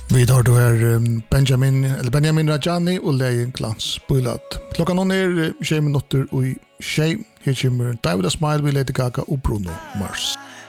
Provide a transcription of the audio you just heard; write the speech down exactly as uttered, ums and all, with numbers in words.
Vi tar då här Benjamin, eller Benjamin Rajani och Lejen Glans Bullat. Klockan hon är tjugo minuter och tjej. Här kommer David Smile, vi Lady Gaga och Bruno Mars.